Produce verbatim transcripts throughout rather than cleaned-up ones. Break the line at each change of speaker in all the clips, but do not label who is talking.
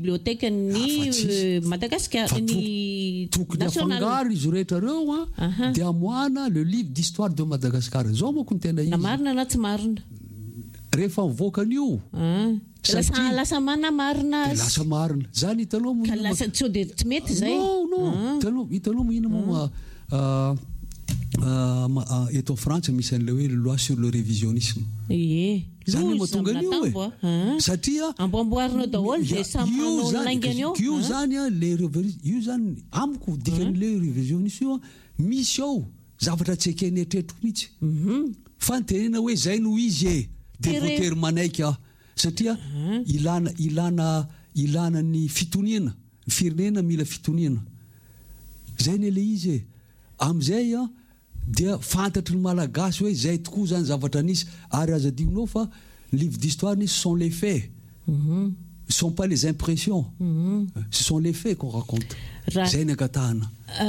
biblioteka ny Madagasikara ny
tokony afangaro izy rehetra reo a dia amoana le livre d'histoire de Madagascar zao moa ko ny tena izy
na marina na tsy marina
rehefa mivoaka an'io
lasa lasa mana marina
lasa marina zany hitanao
ka lasa tsy de tsy mety zay
non non hitanao hitanao mo ina moa eto en France misy an'le hoe loi sur le révisionnisme
ie
zany mahatonga an'io e satria
amboamboarina daholo dia samanao laingany eo
io zany a le io zany amiko dikan'le révisionnisme io misy ao zavatra tsy ekeny etretro mihitsy fa ny tenena hoe zay no izy e de votery manaiky ah satria ilana ilana ilana ny fitoniana ny firenena mila fitoniana zay ny le izy e am'izay a dia fantatry ny malagasy hoe zay tokoa zany zavatra nisy ary aza dionao fa livre d'histoire nisy sont les faits ce sont pas les impressions ce sont les faits qu'on raconte zay ny agatahana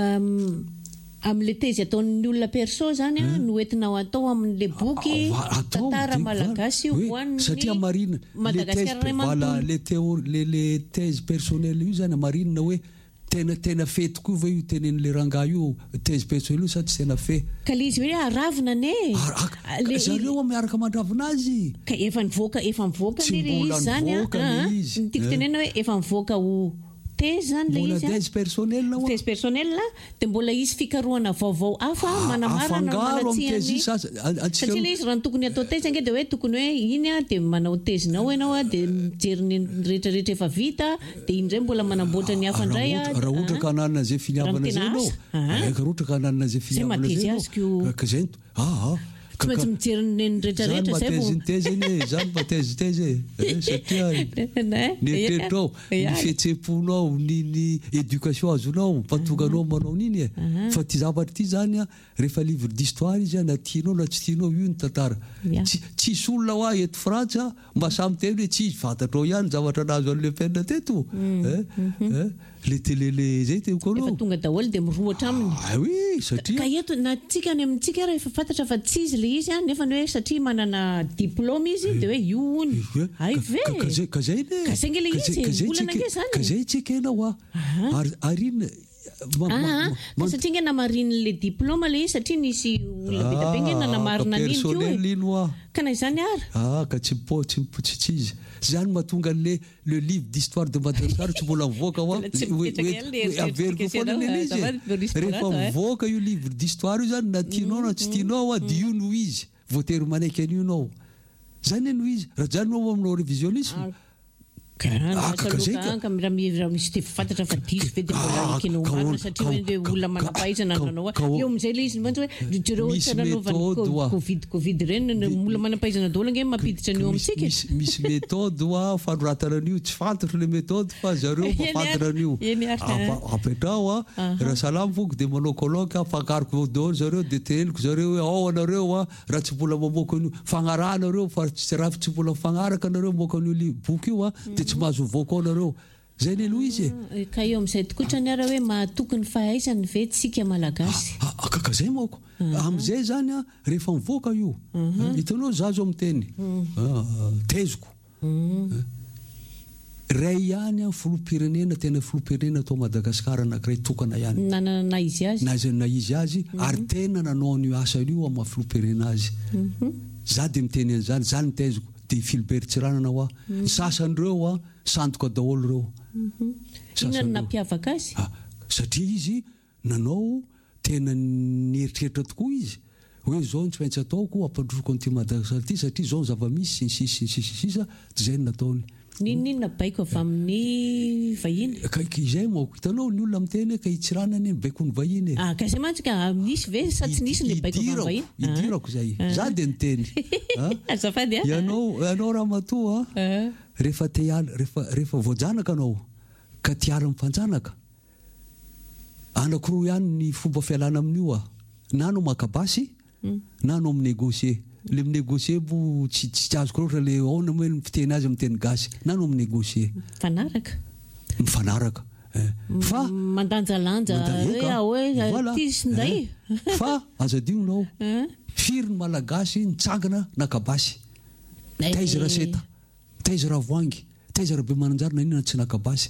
am'le tezy ataon'ny olona perso zany a no entinao atao amin'le boky tantara malagasy hoan'ny
satria marina voilà les théories les les thèses personnelles io zany marina hoe tena tena fe tokoa va io tenen'le rangahy io thèse personnelle io sa tsy tena fe
ka le izy hoe aravina ne
le zareo miaraka mandravina azy
ka efa nivoaka efa mivoaka le izy zany a ny tiako tenena hoe efa mivoaka ho thèse zany le izy
thèse personnelle ou
thèse personnelle de mbola izy fikarohana vaovao hafa manamarana
malatsiany
satria le izy raha tokony atao thèse ange de hoe tokony hoe iny a de manao thèse-nao ianao a de mijery ny rehetrarehetra efa vita de iny ndray mbola manamboatra ny hafa ndray a
raha ohatra ka hananana zay finiavana zay ianao raha ohatra ka hananana zay finiavana zay ianao ka zay ah
tsy maintsy mijery ny rehetrarehetra zay
vao thèse iny zany mba thèse thèse satria netretrao ny fihetseponao ny ny éducation azonao mpatonganao manao niny e fa ty zavatra ty zany a rehefa livre d'histoire izy a na tianao na tsy tianao io ny tantara tsisy olona hoa eto Frantsa mba samy teny hoe tsy fantatrao ihany zavatra nazo an'le penina teto le télé le zay teo koa
efa tonga daholo de mirohatra aminy
ah oui satria
ka eto na tsika any amintsika raha efa fantatra fa tsy izy le izy a nefa hoe satria manana diplôme izy de hoe io ony ay ve
ka zay ne
ka zay le izy olana nge zany
ka zay tsy kenao a arina
ka satria nge namariny le diplôme le izy satria nisy olona bita be nge nanamarina an'iny
io
ka na izany ary
ah ka tsy po tsy tsy tsy izy zany mahatonga le le livre d'histoire de Madagascar tsy mbola mivoaka hoa averiko foana le izy rehefa mivoaka io livre d'histoire io zany na tianao na tsy tianao a de io no izy voatery manaiky an'io nao zany no izy raha zany nao aminao révisionnisme
misy te fantatra fa diso ve de mbola ekenao marina satria hoe olona manampahaizana nanao eo am'izay le izy mantsy hoe jereo ohatra nanaovan'ny covid covid reny olona manampahaizana daholo nge mampiditra an'io amitsika
misy méthode a fanoratana an'io tsy fantatro le méthode fa zareo mafantatra an'io apetrao a raha salamy foko de manao colloque afangaroko daholo zareo de teneniko zareo hoe ao anareo a raha tsy mbola mamoaka an'io fagnarahanareo fa tsy raha tsy mbola mifagnaraka anareo moaka an'io boky io a de tsy mahazo voaka anareo zay ny aloha izy
e ka eo am'izay tokotra ny ara hoe mahatokony fahaizany ve tsika malagasy
kaka zay moko am'izay zany a rehefa mivoaka io hitanao zazo amin'ny teny teziko ray ihany a filoham-pirenena tena filoham-pirenena atao Madagasikara anankiray tokana ihany
na izy azy
na izy azy ary tena nanao an'io asa io amin'ny filoham-pirenena azy za de miteny an'izany zany ny teziko de Philbert Tsiranana hoa ny sasandreo a sandoka daholo reo
inona no nampiavaka azy
satria izy nanao tena nieritreritra tokoa izy hoe zao tsy maintsy ataoko ampandrosoko an'ity Madagasikara ty satria zao zava-misy sisy sisy sisa de zay nataony
ninona baiko avy amin'ny vahiny
izay moako hitanao ny olona miteny ka Tsiranana baiko ny vahiny
ah ka zay mantsy ka nisy ve sa tsy nisy ny baiko avy vahiny
idirako zay za de niteny
azafady a
ianao ianao ramatoa rehefa te hiala rehefa rehefa voajanaka anao ka te hiala mifanjanaka anankiroa ihany ny fomba fialana amin'io a na anao makabasy na anao minégocier le minégocier bo tsy tsy azoko loatra le aona moa fiteny azy amin'ny teny gasy na anao minégocier
fanaraka
mifanaraka fa
mandanjalanja hoe ty sinday
fa azadionao firy ny malagasy nitsangana nakabasy taizy raseta taizy ravoangy taiza rabe mananjary na inona tsy nakabasy